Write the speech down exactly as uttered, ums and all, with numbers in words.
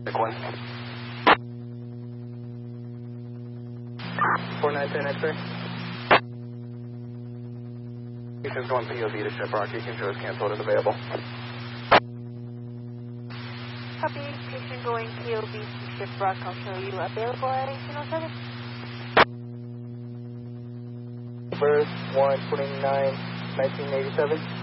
one. four nine ten X-ray. Houston's going P O V to Shiprock. You can show us canceled and available. Copy. Patient going P O V to Shiprock. I'll show you available at eighteen oh seven. First one twenty-nine nineteen eighty-seven.